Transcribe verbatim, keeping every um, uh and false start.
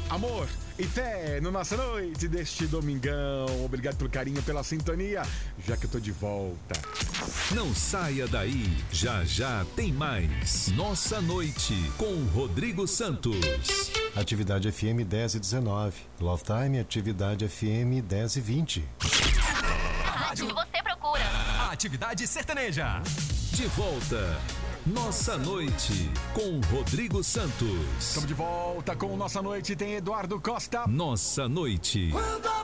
amor e fé no Nossa Noite deste domingão. Obrigado pelo carinho, pela sintonia, já que eu tô de volta. Não saia daí, já já tem mais Nossa Noite com Rodrigo Santos. Atividade F M dez e dezenove. Love Time, Atividade F M dez e vinte. A rádio que você procura. A Atividade Sertaneja. De volta, Nossa Noite com Rodrigo Santos. Estamos de volta com Nossa Noite, tem Eduardo Costa. Nossa Noite.